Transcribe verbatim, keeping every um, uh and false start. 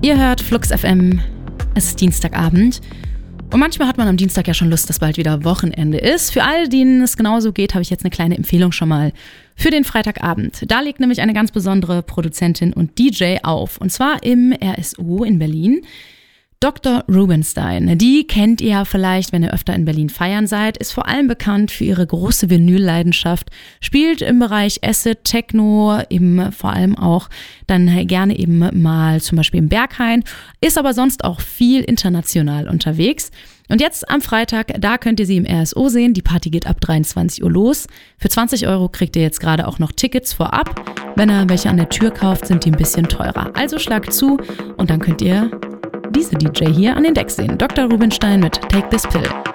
Ihr hört Flux F M, es ist Dienstagabend und manchmal hat man am Dienstag ja schon Lust, dass bald wieder Wochenende ist. Für all denen es genauso geht, habe ich jetzt eine kleine Empfehlung schon mal für den Freitagabend. Da legt nämlich eine ganz besondere Produzentin und D J auf, und zwar im R S O in Berlin. Doktor Rubinstein, die kennt ihr ja vielleicht, wenn ihr öfter in Berlin feiern seid, ist vor allem bekannt für ihre große Vinylleidenschaft, spielt im Bereich Acid, Techno, eben vor allem auch dann gerne eben mal zum Beispiel im Berghain, ist aber sonst auch viel international unterwegs. Und jetzt am Freitag, da könnt ihr sie im R S O sehen, die Party geht ab dreiundzwanzig Uhr los. Für zwanzig Euro kriegt ihr jetzt gerade auch noch Tickets vorab. Wenn ihr welche an der Tür kauft, sind die ein bisschen teurer. Also schlagt zu und dann könnt ihr diese D J hier an den Decks sehen. Doktor Rubinstein mit Take This Pill.